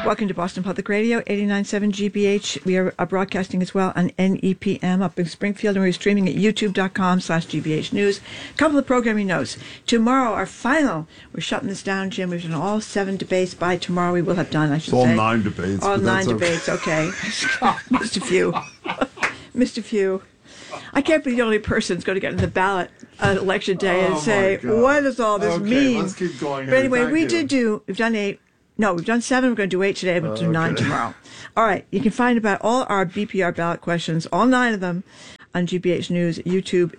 Welcome to Boston Public Radio, 89.7 GBH. We are broadcasting as well on NEPM up in Springfield, and we're streaming at youtube.com/GBH News. A couple of programming notes. Tomorrow, our final, we're shutting this down, Jim. We've done all 7 debates. By tomorrow, we will have done, I should say. All 9 debates. All 9 debates, okay. Missed a few. Missed a few. I can't be the only person who's going to get in the ballot election day and say, what does all this mean? Let's keep going here. But anyway, we've done 8. No, we've done 7. We're going to do 8 today. We'll do 9 tomorrow. All right. You can find about all our BPR ballot questions, all 9 of them, on GBH News YouTube,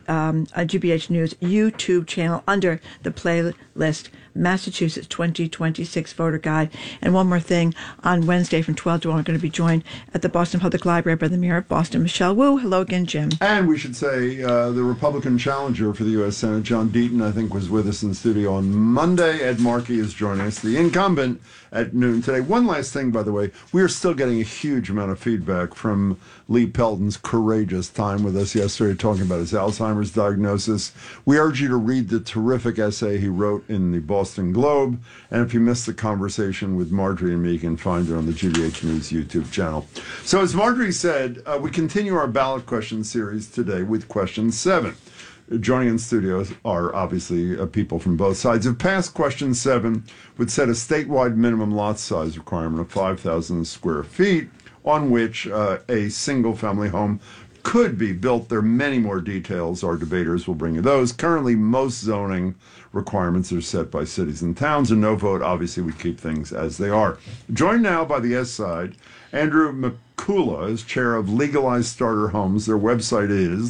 GBH News YouTube channel under the playlist Massachusetts 2026 Voter Guide. And one more thing, on Wednesday from 12 to 1, we're going to be joined at the Boston Public Library by the Mayor of Boston, Michelle Wu. Hello again, Jim. And we should say the Republican challenger for the U.S. Senate, John Deaton, I think, was with us in the studio on Monday. Ed Markey is joining us, the incumbent, at noon today. One last thing, by the way, we are still getting a huge amount of feedback from Lee Pelton's courageous time with us yesterday, talking about his Alzheimer's diagnosis. We urge you to read the terrific essay he wrote in the Boston Globe, and if you missed the conversation with Marjorie and me, you can find it on the GBH News YouTube channel. So as Marjorie said, we continue our ballot question series today with question 7. Joining in studio are obviously people from both sides. If past question 7 would set a statewide minimum lot size requirement of 5,000 square feet on which a single-family home could be built. There are many more details. Our debaters will bring you those. Currently, most zoning requirements are set by cities and towns, and no vote, obviously, would keep things as they are. Joined now by the yes side, Andrew McCullough is chair of Legalized Starter Homes. Their website is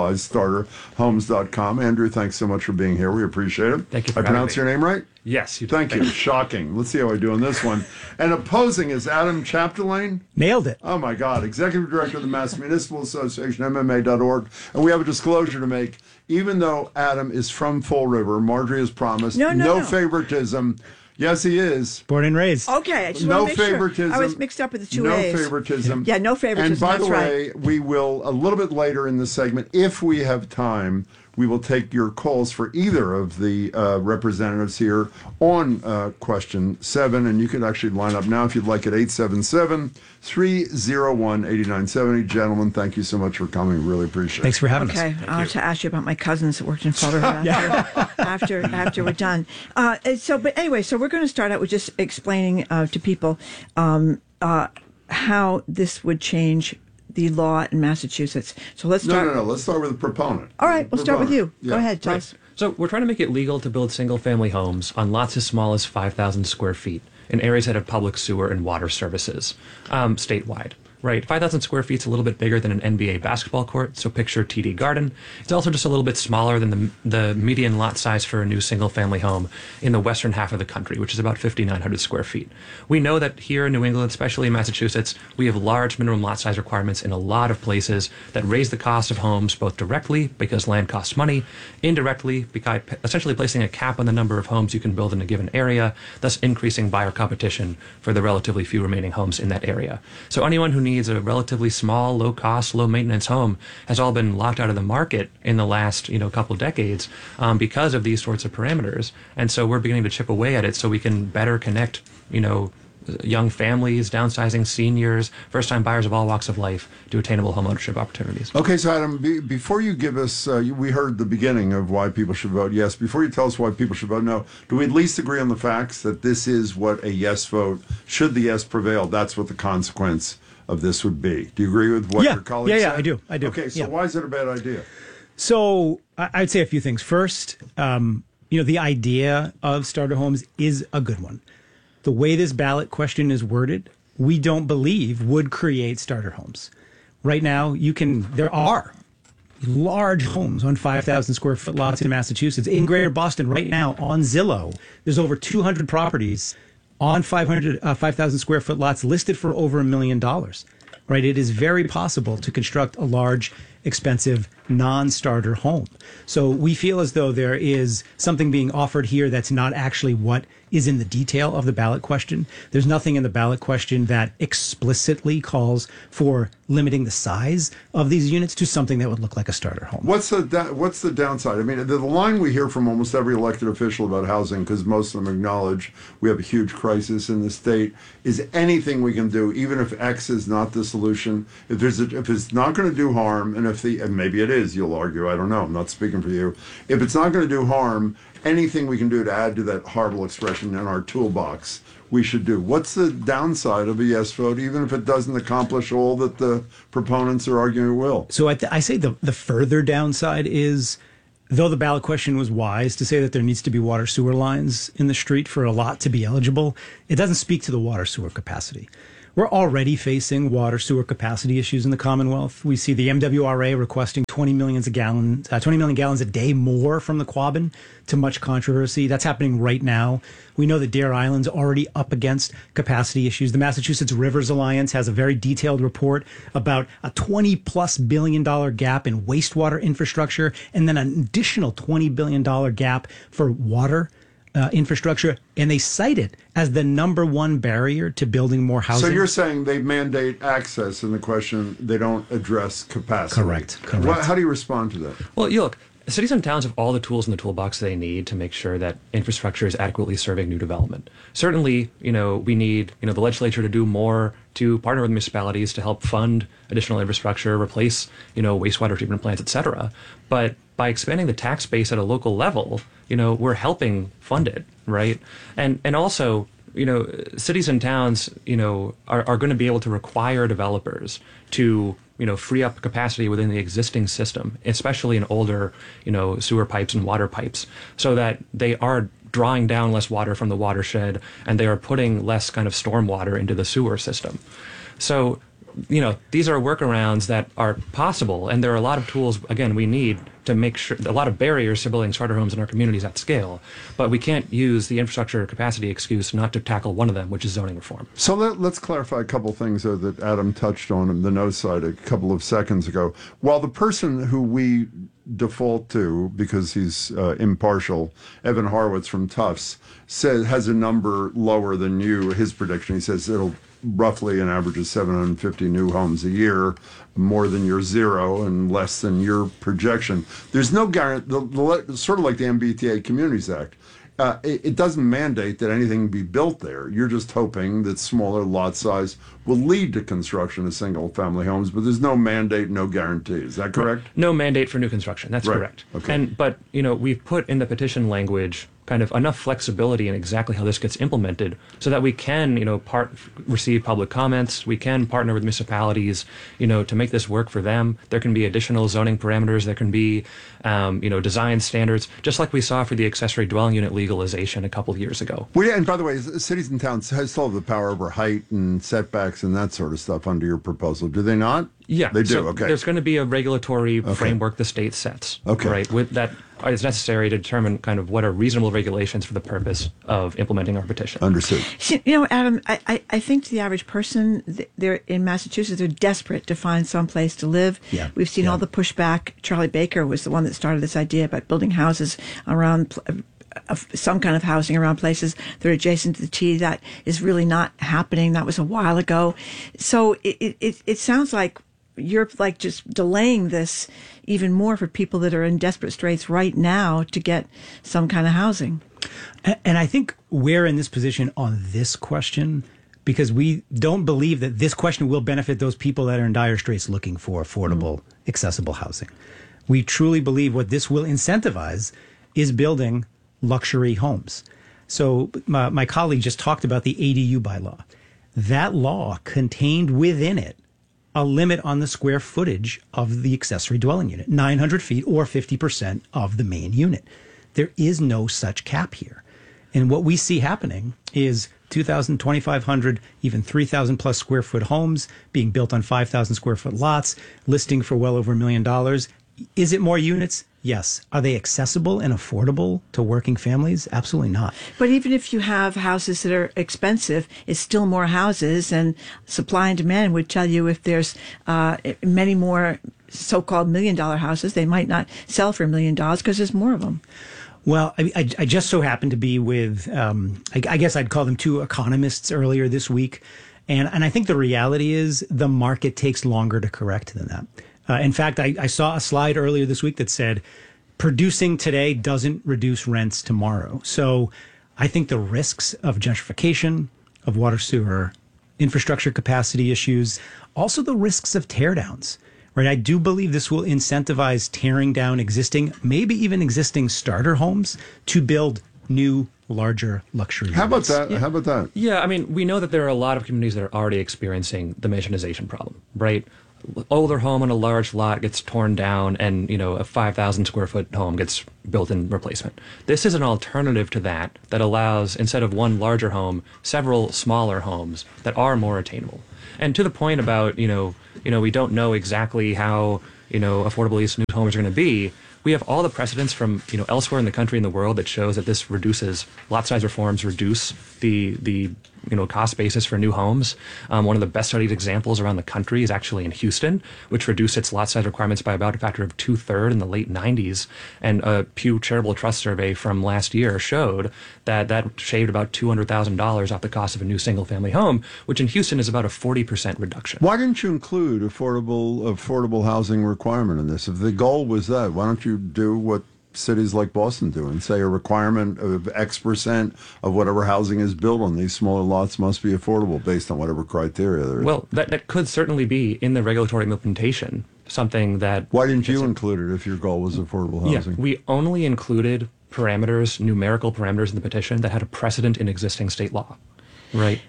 legalizedstarterhomes.com. Andrew, thanks so much for being here. We appreciate it. Thank you for having me. I pronounce your name right? Yes, you did. Thank you. Shocking. Let's see how I do on this one. And opposing is Adam Chapdelaine. Nailed it. Oh, my God. Executive Director of the Mass Municipal Association, MMA.org. And we have a disclosure to make. Even though Adam is from Fall River, Marjorie has promised no favoritism. Yes, he is. Born and raised. Okay, I just no want to make favoritism. Sure. I was mixed up with the 2 No A's. favoritism. Yeah, no favoritism. And by the way, right. we will, a little bit later in the segment, if we have time, we will take your calls for either of the representatives here on question 7. And you can actually line up now if you'd like at 877-301-8970. Gentlemen, thank you so much for coming. Really appreciate it. Thanks for having us. Okay, I want to ask you about my cousins that worked in Fall River after we're done. But anyway, so we're going to start out with just explaining to people how this would change the law in Massachusetts. So let's start. No. Let's start with the proponent. All right, we'll start with you. Yeah. Go ahead, tell us. So we're trying to make it legal to build single-family homes on lots as small as 5,000 square feet in areas that have public sewer and water services statewide. Right, 5,000 square feet is a little bit bigger than an NBA basketball court, so picture TD Garden. It's also just a little bit smaller than the median lot size for a new single-family home in the western half of the country, which is about 5,900 square feet. We know that here in New England, especially in Massachusetts, we have large minimum lot size requirements in a lot of places that raise the cost of homes both directly, because land costs money, indirectly, by essentially placing a cap on the number of homes you can build in a given area, thus increasing buyer competition for the relatively few remaining homes in that area. So anyone who needs a relatively small, low-cost, low-maintenance home has all been locked out of the market in the last, couple decades because of these sorts of parameters. And so we're beginning to chip away at it so we can better connect, young families, downsizing seniors, first-time buyers of all walks of life to attainable homeownership opportunities. Okay, so Adam, before you give us, we heard the beginning of why people should vote yes. Before you tell us why people should vote no, do we at least agree on the facts that this is what a yes vote, should the yes prevail, that's what the consequence of this would be? Do you agree with what your colleagues said? I do. Okay, so why is it a bad idea? So I'd say a few things. First, the idea of starter homes is a good one. The way this ballot question is worded, we don't believe would create starter homes. Right now, there are large homes on 5,000 square foot lots in Massachusetts. In Greater Boston right now on Zillow, there's over 200 properties on 5,000 square foot lots listed for over $1 million. Right? It is very possible to construct a large, expensive, non-starter home. So we feel as though there is something being offered here that's not actually what is in the detail of the ballot question. There's nothing in the ballot question that explicitly calls for limiting the size of these units to something that would look like a starter home. What's the downside? I mean, the line we hear from almost every elected official about housing, because most of them acknowledge we have a huge crisis in the state, is anything we can do, even if X is not the solution, if it's not going to do harm, and maybe it is, you'll argue, I don't know, I'm not speaking for you. If it's not going to do harm, anything we can do to add to that horrible expression in our toolbox, we should do. What's the downside of a yes vote, even if it doesn't accomplish all that the proponents are arguing it will? So I say the further downside is, though the ballot question was wise to say that there needs to be water sewer lines in the street for a lot to be eligible, it doesn't speak to the water sewer capacity. We're already facing water sewer capacity issues in the Commonwealth. We see the MWRA requesting 20 million gallons a day more from the Quabbin, to much controversy. That's happening right now. We know that Dare Island's already up against capacity issues. The Massachusetts Rivers Alliance has a very detailed report about a $20+ billion gap in wastewater infrastructure, and then an additional $20 billion gap for water infrastructure, and they cite it as the number one barrier to building more housing. So you're saying they mandate access, and the question, they don't address capacity. Correct. How do you respond to that? Well, you look, cities and towns have all the tools in the toolbox they need to make sure that infrastructure is adequately serving new development. Certainly, we need, the legislature to do more to partner with municipalities to help fund additional infrastructure, replace, wastewater treatment plants, et cetera. But by expanding the tax base at a local level, we're helping fund it, right? And also, cities and towns, are going to be able to require developers to, free up capacity within the existing system, especially in older, sewer pipes and water pipes, so that they are drawing down less water from the watershed and they are putting less kind of storm water into the sewer system. So, these are workarounds that are possible, and there are a lot of tools, again, we need to make sure, a lot of barriers to building starter homes in our communities at scale, but we can't use the infrastructure capacity excuse not to tackle one of them, which is zoning reform. So let's clarify a couple things that Adam touched on in the no side a couple of seconds ago. While the person who we default to, because he's impartial, Evan Horowitz from Tufts, has a number lower than you, his prediction, he says it'll roughly an average of 750 new homes a year, more than your zero and less than your projection. There's no guarantee, sort of like the MBTA Communities Act. It doesn't mandate that anything be built there. You're just hoping that smaller lot size will lead to construction of single-family homes, but there's no mandate, no guarantee. Is that correct? No mandate for new construction. That's correct. Okay. But we've put in the petition language kind of enough flexibility in exactly how this gets implemented so that we can, receive public comments. We can partner with municipalities, to make this work for them. There can be additional zoning parameters. There can be, design standards, just like we saw for the accessory dwelling unit legalization a couple of years ago. Well, yeah, and by the way, cities and towns still have the power over height and setbacks and that sort of stuff under your proposal. Do they not? Yeah, they do. So okay. There's going to be a regulatory framework the state sets. Okay. Right. With that is necessary to determine kind of what are reasonable regulations for the purpose of implementing our petition. Understood. Adam, I think to the average person, they're in Massachusetts, they're desperate to find some place to live. Yeah. We've seen all the pushback. Charlie Baker was the one that started this idea about building houses around some kind of housing around places that are adjacent to the T. That is really not happening. That was a while ago. So it sounds like you're like just delaying this even more for people that are in desperate straits right now to get some kind of housing. And I think we're in this position on this question because we don't believe that this question will benefit those people that are in dire straits looking for affordable, accessible housing. We truly believe what this will incentivize is building luxury homes. So my colleague just talked about the ADU bylaw. That law contained within it a limit on the square footage of the accessory dwelling unit, 900 feet or 50% of the main unit. There is no such cap here. And what we see happening is 2,000, 2,500, even 3,000 plus square foot homes being built on 5,000 square foot lots, listing for well over $1 million. Is it more units? Yes. Are they accessible and affordable to working families? Absolutely not. But even if you have houses that are expensive, it's still more houses, and supply and demand would tell you if there's many more so-called $1 million houses, they might not sell for $1 million because there's more of them. Well, I just so happened to be with, I guess I'd call them two economists earlier this week. And I think the reality is the market takes longer to correct than that. In fact, I saw a slide earlier this week that said producing today doesn't reduce rents tomorrow. So I think the risks of gentrification, of water sewer, infrastructure capacity issues, also the risks of teardowns. Right, I do believe this will incentivize tearing down existing, maybe even existing starter homes to build new, larger luxury How about units. that? How about that? Yeah, I mean, we know that there are a lot of communities that are already experiencing the mansionization problem, right? Older home on a large lot gets torn down and, a 5,000 square foot home gets built in replacement. This is an alternative to that allows, instead of one larger home, several smaller homes that are more attainable. And to the point about, we don't know exactly how, affordable these new homes are going to be. We have all the precedents from, elsewhere in the country and the world that shows that this reduces, lot size reforms reduce the cost basis for new homes. One of the best studied examples around the country is actually in Houston, which reduced its lot size requirements by about a factor of 2/3 in the late 90s. And a Pew Charitable Trust survey from last year showed that shaved about $200,000 off the cost of a new single family home, which in Houston is about a 40% reduction. Why didn't you include affordable housing requirement in this? If the goal was that, why don't you do what cities like Boston do and say a requirement of X% of whatever housing is built on these smaller lots must be affordable based on whatever criteria there is? Well, that could certainly be in the regulatory implementation, something that... Why didn't you include it if your goal was affordable housing? Yeah, we only included parameters, numerical parameters in the petition that had a precedent in existing state law, right?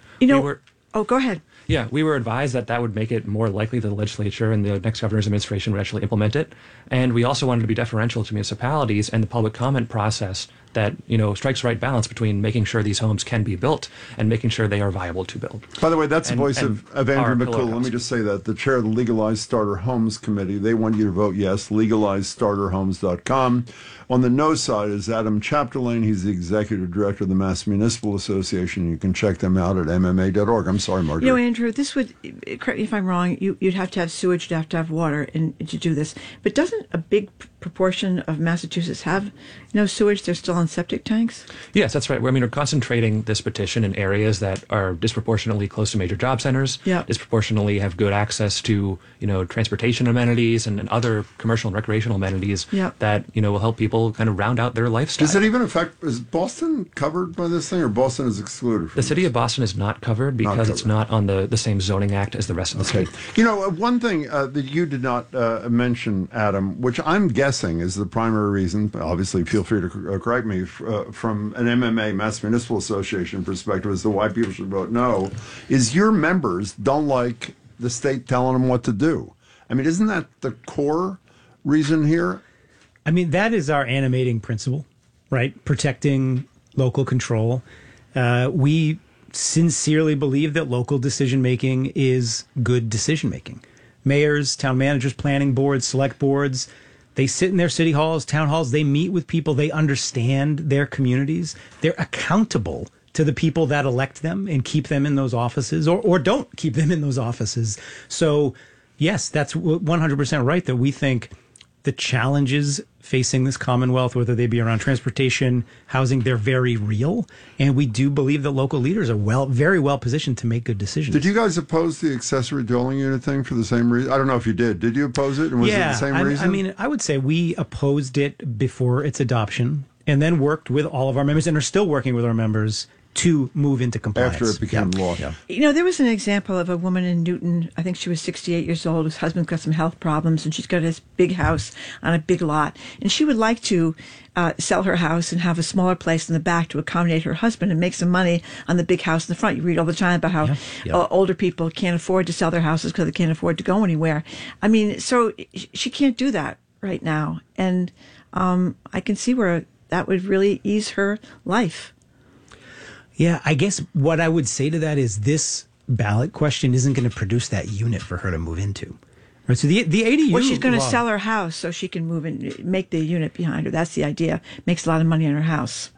Go ahead. Yeah, we were advised that would make it more likely that the legislature and the next governor's administration would actually implement it. And we also wanted to be deferential to municipalities and the public comment process that, strikes the right balance between making sure these homes can be built and making sure they are viable to build. By the way, that's the voice of Andrew McCool. Let me housing. just say that. The chair of the Legalized Starter Homes Committee, they want you to vote yes, legalizedstarterhomes.com. On the no side is Adam Chapdelaine. He's the executive director of the Mass Municipal Association. You can check them out at mma.org. I'm sorry, Margaret. Andrew, this would, correct me if I'm wrong, you'd have to have sewage, you'd have to have water to do this. But doesn't a big proportion of Massachusetts have no sewage? They're still on septic tanks? Yes, that's right. We're concentrating this petition in areas that are disproportionately close to major job centers, disproportionately have good access to, transportation amenities and other commercial and recreational amenities that, will help people kind of round out their lifestyle. Does it even affect, is Boston covered by this thing or Boston is excluded from The city of Boston is not covered because it's not on the same zoning act as the rest of the state. One thing that you did not mention, Adam, which I'm guessing is the primary reason, obviously feel free to correct me, from an MMA, Mass Municipal Association perspective as to why people should vote no, is your members don't like the state telling them what to do. I mean, isn't that the core reason here? I mean, that is our animating principle, right? Protecting local control. We sincerely believe that local decision-making is good decision-making. Mayors, town managers, planning boards, select boards, they sit in their city halls, town halls, they meet with people, they understand their communities. They're accountable to the people that elect them and keep them in those offices or don't keep them in those offices. So, yes, that's 100% right that we think the challenges facing this Commonwealth, whether they be around transportation, housing, they're very real. And we do believe that local leaders are very well positioned to make good decisions. Did you guys oppose the accessory dwelling unit thing for the same reason? I don't know if you did. Did you oppose it? And was it the same reason? I mean, I would say we opposed it before its adoption and then worked with all of our members and are still working with our members to move into compliance. After it became law. Yeah. There was an example of a woman in Newton, I think she was 68 years old, whose husband's got some health problems, and she's got this big house on a big lot. And she would like to sell her house and have a smaller place in the back to accommodate her husband and make some money on the big house in the front. You read all the time about how older people can't afford to sell their houses because they can't afford to go anywhere. I mean, so she can't do that right now. And I can see where that would really ease her life. Yeah, I guess what I would say to that is this ballot question isn't going to produce that unit for her to move into. Right? So the ADU... Well, she's going to sell her house so she can move and make the unit behind her. That's the idea. Makes a lot of money on her house.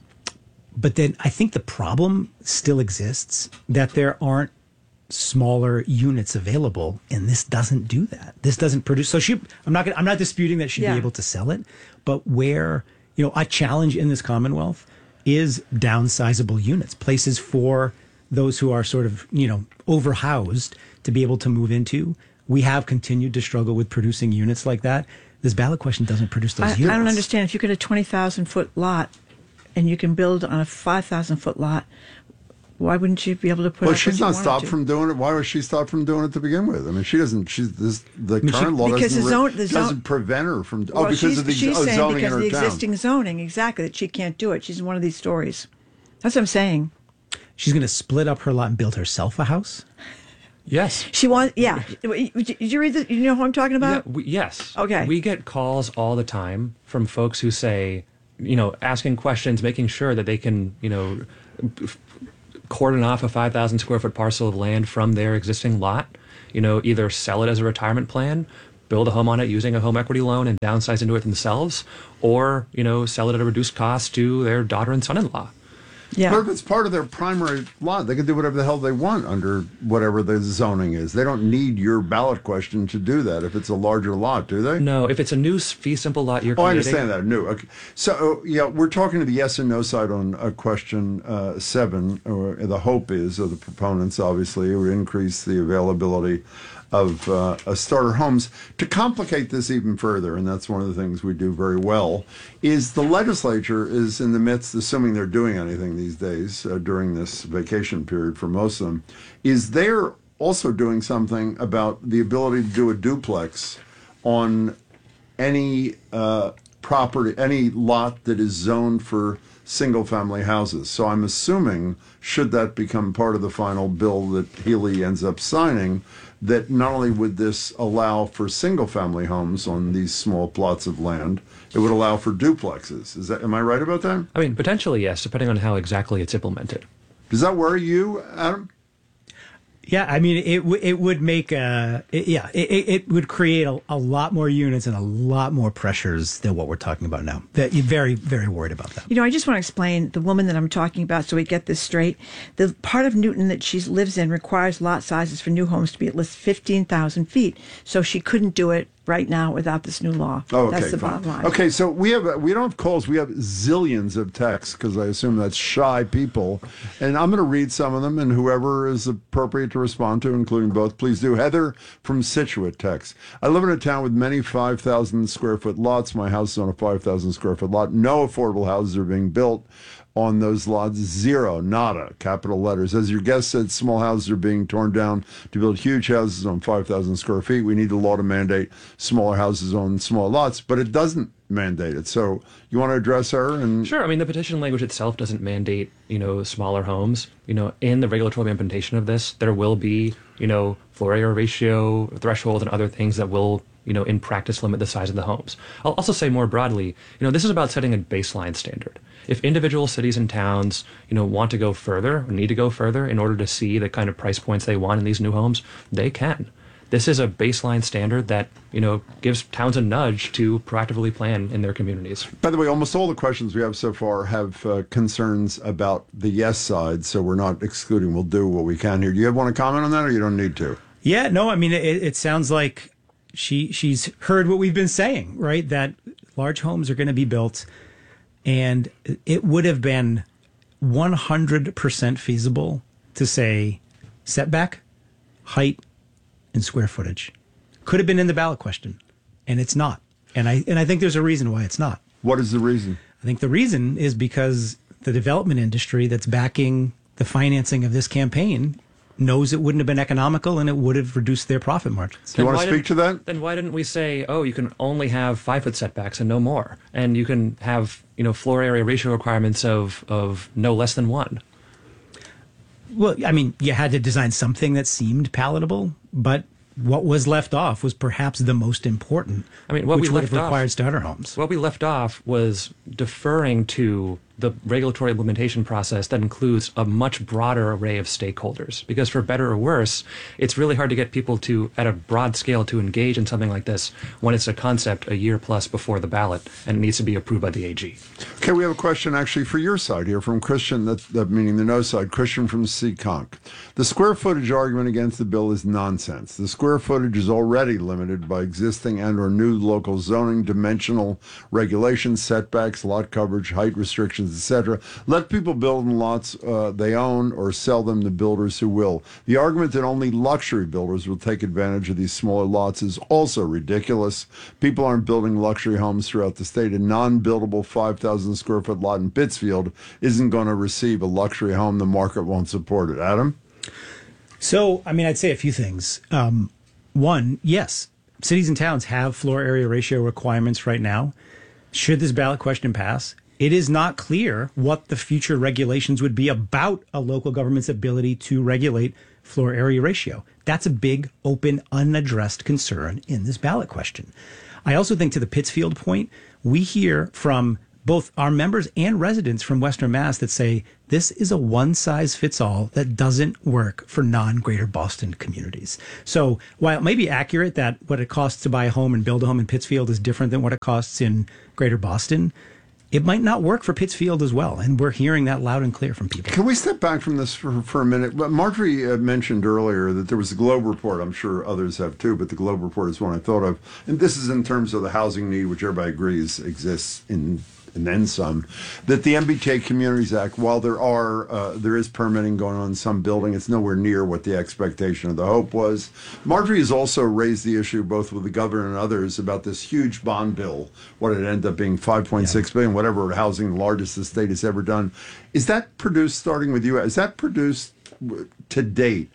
But then I think the problem still exists that there aren't smaller units available, and this doesn't do that. This doesn't produce... So I'm not disputing that she'd be able to sell it, but where a challenge in this Commonwealth is downsizable units, places for those who are sort of, overhoused to be able to move into. We have continued to struggle with producing units like that. This ballot question doesn't produce those units. I don't understand. If you get a 20,000-foot lot and you can build on a 5,000-foot lot, why wouldn't you be able to put? Well, she's not stopped from doing it. Why was she stopped from doing it to begin with? I mean, she doesn't. The current law doesn't prevent her from. Well, because of the she's saying zoning because in of her the town. existing zoning, exactly, that she can't do it. She's in one of these stories. That's what I'm saying. She's going to split up her lot and build herself a house? Yes. She wants, yeah. Did you read this? You know who I'm talking about? Yeah, yes. Okay. We get calls all the time from folks who say, asking questions, making sure that they can, cordon off a 5,000 square foot parcel of land from their existing lot, either sell it as a retirement plan, build a home on it using a home equity loan and downsize into it themselves, or, sell it at a reduced cost to their daughter and son-in-law. Yeah. But if it's part of their primary lot, they can do whatever the hell they want under whatever the zoning is. They don't need your ballot question to do that if it's a larger lot, do they? No, if it's a new fee simple lot you're Oh, I creating. understand that. New. Okay. So, we're talking to the yes and no side on question 7, or the hope is, of the proponents, obviously, it would increase the availability of starter homes. To complicate this even further, and that's one of the things we do very well, is the legislature is in the midst, assuming they're doing anything these days during this vacation period for most of them, is they're also doing something about the ability to do a duplex on any property, any lot that is zoned for single-family houses. So I'm assuming, should that become part of the final bill that Healy ends up signing, that not only would this allow for single-family homes on these small plots of land, it would allow for duplexes. Am I right about that? I mean, potentially, yes, depending on how exactly it's implemented. Does that worry you, Adam? Yeah, I mean, it would make it would create a lot more units and a lot more pressures than what we're talking about now. That you're very, very worried about that. I just want to explain the woman that I'm talking about so we get this straight. The part of Newton that she lives in requires lot sizes for new homes to be at least 15,000 feet. So she couldn't do it right now without this new law. Oh, okay, that's the fine. bottom line. Okay, so we don't have calls. We have zillions of texts because I assume that's shy people, and I'm going to read some of them, and whoever is appropriate to respond to, including both, please do. Heather from Scituate text: I live in a town with many 5,000 square foot lots. My house is on a 5,000 square foot lot. No affordable houses are being built on those lots. Zero, nada, capital letters. As your guest said, small houses are being torn down to build huge houses on 5,000 square feet. We need the law to mandate smaller houses on small lots, but it doesn't mandate it. So you want to address her? And Sure. I mean, the petition language itself doesn't mandate, smaller homes. In the regulatory implementation of this, there will be, floor area ratio thresholds and other things that will, in practice limit the size of the homes. I'll also say more broadly, this is about setting a baseline standard. If individual cities and towns, want to go further, or need to go further in order to see the kind of price points they want in these new homes, they can. This is a baseline standard that, gives towns a nudge to proactively plan in their communities. by the way, almost all the questions we have so far have concerns about the yes side, so we're not excluding. We'll do what we can here. Do you want to comment on that, or you don't need to? Yeah, no, I mean, it sounds like she's heard what we've been saying, right? That large homes are going to be built, and it would have been 100% feasible to say setback, height, and square footage. Could have been in the ballot question, and it's not. And I think there's a reason why it's not. What is the reason? I think the reason is because the development industry that's backing the financing of this campaign knows it wouldn't have been economical and it would have reduced their profit margins. Do you want to speak to that? Then why didn't we say, you can only have 5-foot setbacks and no more, and you can have floor area ratio requirements of no less than 1? Well, I mean, you had to design something that seemed palatable, but what was left off was perhaps the most important. I mean, what which we would left have required off, starter homes. What we left off was deferring to the regulatory implementation process that includes a much broader array of stakeholders. Because for better or worse, it's really hard to get people to, at a broad scale, to engage in something like this when it's a concept a year plus before the ballot and it needs to be approved by the AG. Okay, we have a question actually for your side here from Christian, that meaning the no side, Christian from Seekonk. The square footage argument against the bill is nonsense. The square footage is already limited by existing and or new local zoning, dimensional regulations, setbacks, lot coverage, height restrictions, etc. Let people build in lots they own or sell them to builders who will. The argument that only luxury builders will take advantage of these smaller lots is also ridiculous. People aren't building luxury homes throughout the state. A non-buildable 5,000 square foot lot in Pittsfield isn't going to receive a luxury home. The market won't support it. Adam? So, I mean, I'd say a few things. One, yes, cities and towns have floor area ratio requirements right now. Should this ballot question pass, it is not clear what the future regulations would be about a local government's ability to regulate floor area ratio. That's a big, open, unaddressed concern in this ballot question. I also think, to the Pittsfield point, we hear from both our members and residents from Western Mass that say this is a one-size-fits-all that doesn't work for non-Greater Boston communities. So while it may be accurate that what it costs to buy a home and build a home in Pittsfield is different than what it costs in Greater Boston, it might not work for Pittsfield as well. And we're hearing that loud and clear from people. Can we step back from this for a minute? Marjorie mentioned earlier that there was a Globe report. I'm sure others have too, but the Globe report is one I thought of. And this is in terms of the housing need, which everybody agrees exists and then some, that the MBTA Communities Act, while there is permitting going on in some building, it's nowhere near what the expectation or the hope was. Marjorie has also raised the issue, both with the governor and others, about this huge bond bill, what it ended up being, $5.6 billion, whatever housing the largest the state has ever done. Is that produced, starting with you, is that produced to date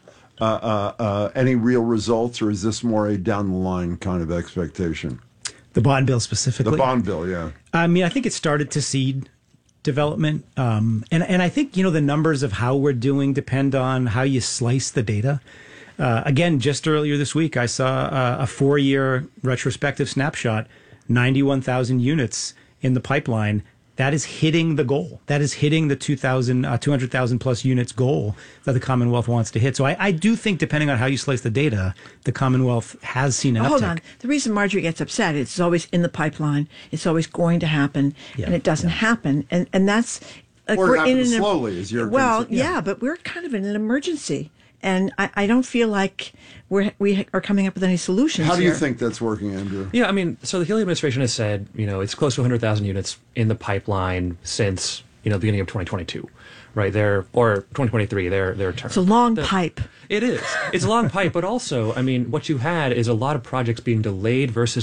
any real results, or is this more a down the line kind of expectation? The bond bill specifically? The bond bill, yeah. I mean, I think it started to seed development. And I think, the numbers of how we're doing depend on how you slice the data. Again, just earlier this week, I saw a 4-year retrospective snapshot, 91,000 units in the pipeline. That is hitting the goal. That is hitting the 200,000 plus units goal that the Commonwealth wants to hit. So I do think, depending on how you slice the data, the Commonwealth has seen an uptick. Hold on. The reason Marjorie gets upset is it's always in the pipeline. It's always going to happen, and it doesn't happen. And that's... Or it happens slowly, as you're concerned. Yeah, but we're kind of in an emergency. And I don't feel like we are coming up with any solutions. How do you think that's working, Andrew? Yeah, I mean, so the Healey administration has said, it's close to 100,000 units in the pipeline since, the beginning of 2022, right? Or 2023, their term. It's a long pipe. It is. It's a long pipe, but also, I mean, what you had is a lot of projects being delayed during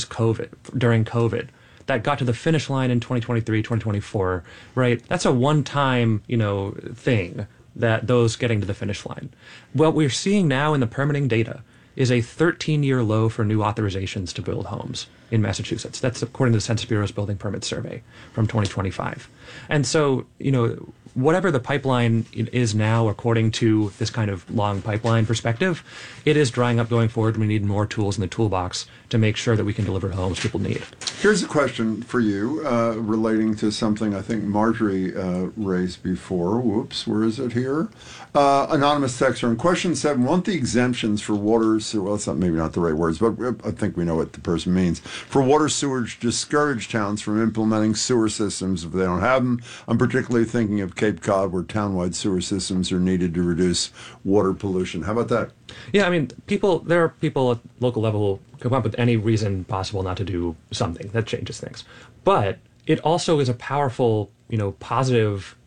COVID. That got to the finish line in 2023, 2024, right? That's a one-time, thing, that those getting to the finish line. What we're seeing now in the permitting data is a 13-year low for new authorizations to build homes in Massachusetts. That's according to the Census Bureau's Building Permit Survey from 2025. And so, whatever the pipeline is now, according to this kind of long pipeline perspective, it is drying up going forward. We need more tools in the toolbox to make sure that we can deliver homes people need. Here's a question for you relating to something I think Marjorie raised before. Whoops, where is it here? Anonymous texter in question 7, want the exemptions for water, well, that's maybe not the right words, but I think we know what the person means. For water sewage, discourage towns from implementing sewer systems if they don't have them. I'm particularly thinking of Cape Cod, where townwide sewer systems are needed to reduce water pollution. How about that? Yeah, I mean, there are people at local level who come up with any reason possible not to do something that changes things. But it also is a powerful, positive,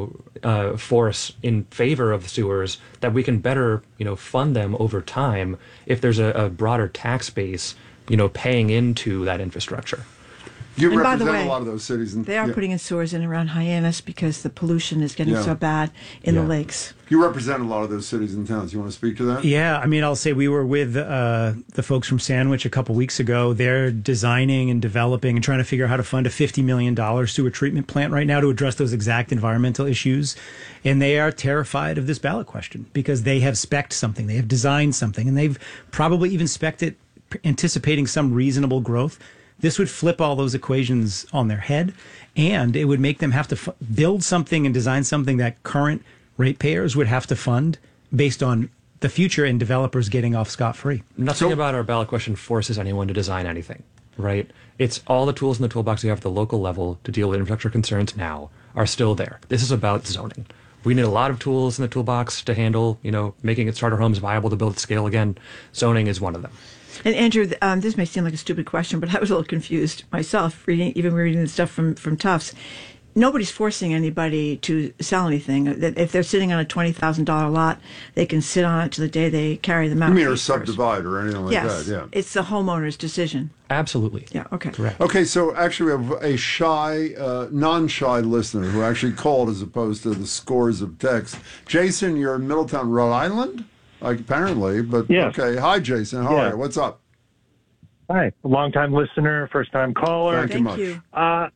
force in favor of the sewers that we can better, fund them over time if there's a broader tax base, paying into that infrastructure. You and represent by the way, a lot of those cities. They are putting in sewers in around Hyannis because the pollution is getting so bad in the lakes. You represent a lot of those cities and towns. You want to speak to that? Yeah, I mean, I'll say we were with the folks from Sandwich a couple weeks ago. They're designing and developing and trying to figure out how to fund a $50 million sewer treatment plant right now to address those exact environmental issues. And they are terrified of this ballot question because they have spec'd something, they have designed something, and they've probably even spec'd it anticipating some reasonable growth This would flip all those equations on their head, and it would make them have to build something and design something that current ratepayers would have to fund based on the future and developers getting off scot-free. Nothing about our ballot question forces anyone to design anything, right? It's all the tools in the toolbox we have at the local level to deal with infrastructure concerns now are still there. This is about zoning. We need a lot of tools in the toolbox to handle, making starter homes viable to build at scale again. Zoning is one of them. And Andrew, this may seem like a stupid question, but I was a little confused myself reading the stuff from Tufts. Nobody's forcing anybody to sell anything. If they're sitting on a $20,000 lot, they can sit on it to the day they carry them out. You mean or subdivide or anything like yes, that? Yeah. It's the homeowner's decision. Absolutely. Yeah, okay. Correct. Okay, so actually we have a shy, non-shy listener who actually called as opposed to the scores of texts. Jason, you're in Middletown, Rhode Island? Apparently, but yes. Okay. Hi, Jason. How are you? What's up? Hi. Long-time listener, first-time caller. Thank you much.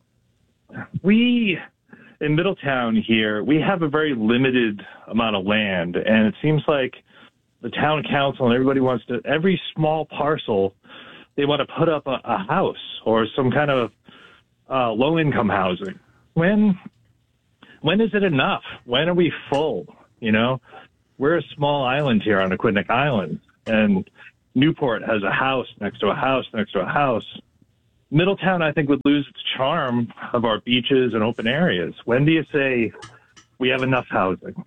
We, in Middletown here, we have a very limited amount of land, and it seems like the town council and everybody wants to, every small parcel, they want to put up a house or some kind of low-income housing. When is it enough? When are we full? We're a small island here on Aquidneck Island, and Newport has a house next to a house next to a house. Middletown, I think, would lose its charm of our beaches and open areas. When do you say we have enough housing?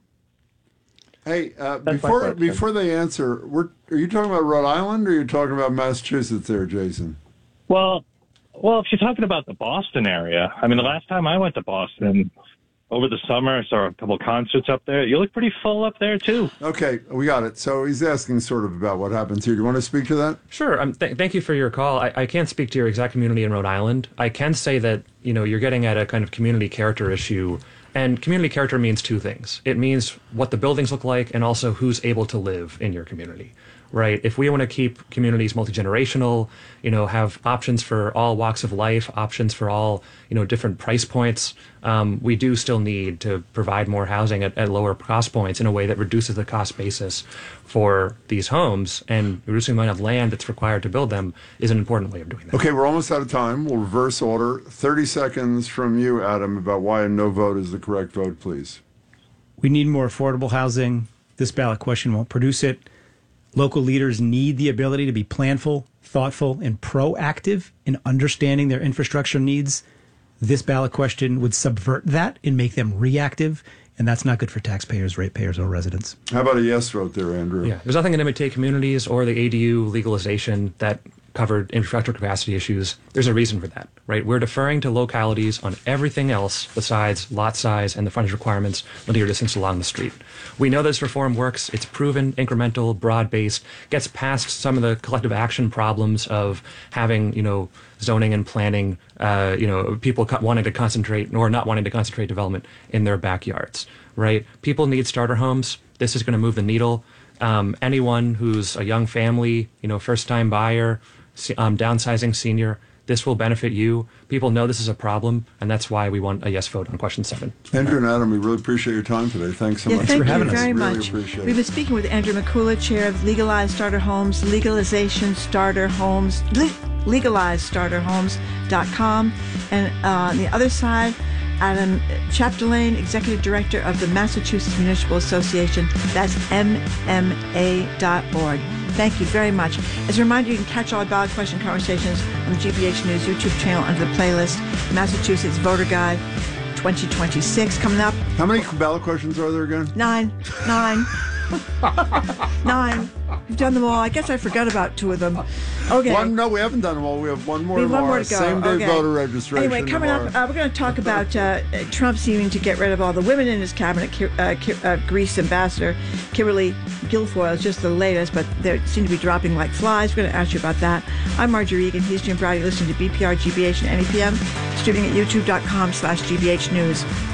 Hey, before they answer, are you talking about Rhode Island or are you talking about Massachusetts there, Jason? Well, if you're talking about the Boston area, I mean, the last time I went to Boston over the summer, I saw a couple of concerts up there. You look pretty full up there, too. Okay, we got it. So he's asking sort of about what happens here. Do you want to speak to that? Sure. Thank you for your call. I can't speak to your exact community in Rhode Island. I can say that, you're getting at a kind of community character issue. And community character means two things. It means what the buildings look like and also who's able to live in your community, right? If we want to keep communities multi-generational, have options for all walks of life, options for all, different price points, we do still need to provide more housing at lower cost points in a way that reduces the cost basis for these homes, and reducing the amount of land that's required to build them is an important way of doing that. Okay, we're almost out of time. We'll reverse order. 30 seconds from you, Adam, about why a no vote is the correct vote, please. We need more affordable housing. This ballot question won't produce it. Local leaders need the ability to be planful, thoughtful, and proactive in understanding their infrastructure needs. This ballot question would subvert that and make them reactive, and that's not good for taxpayers, ratepayers, or residents. How about a yes vote there, Andrew? Yeah, there's nothing in MBTA communities or the ADU legalization that covered infrastructure capacity issues. There's a reason for that, right? We're deferring to localities on everything else besides lot size and the frontage requirements, linear distance along the street. We know this reform works. It's proven, incremental, broad-based, gets past some of the collective action problems of having, zoning and planning, people wanting to concentrate or not wanting to concentrate development in their backyards, right? People need starter homes. This is going to move the needle. Anyone who's a young family, first-time buyer, downsizing senior, this will benefit you. People know this is a problem, and that's why we want a yes vote on question 7. Andrew and Adam, we really appreciate your time today. Thanks so much for having us. Thank you very Really much. appreciate it. We've been speaking with Andrew McCullough, chair of Legalized Starter Homes, legalizestarterhomes.com. And on the other side, Adam Chapdelaine, Executive Director of the Massachusetts Municipal Association. That's MMA.org. Thank you very much. As a reminder, you can catch all ballot question conversations on the GBH News YouTube channel under the playlist Massachusetts Voter Guide 2026 coming up. How many ballot questions are there again? 9. 9. We've done them all. I guess I forgot about 2 of them. Okay. No, we haven't done them all. We have one more We have one tomorrow. more to go. Same-day voter registration. Anyway, coming tomorrow. up, we're going to talk about Trump seeming to get rid of all the women in his cabinet. Greece ambassador Kimberly Guilfoyle is just the latest, but they seem to be dropping like flies. We're going to ask you about that. I'm Marjorie Egan. He's Jim Browdy. Listening to BPR, GBH, and NEPM. Streaming at youtube.com/GBH News.